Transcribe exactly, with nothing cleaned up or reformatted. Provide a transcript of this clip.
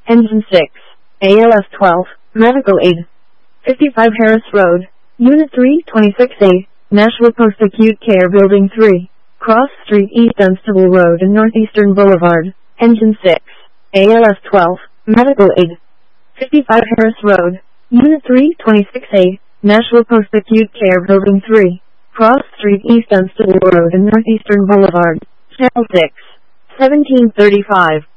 Engine six, A L S twelve, Medical Aid. fifty-five Harris Road, Unit three twenty-six A, Nashua Post Acute Care Building three, Cross Street East Dunstable Road and Northeastern Boulevard. Engine six, A L S twelve, Medical Aid. fifty-five Harris Road, Unit three twenty-six A, Nashua Post Acute Care Building three, Cross Street East Dunstable Road and Northeastern Boulevard. Channel six, seventeen thirty-five.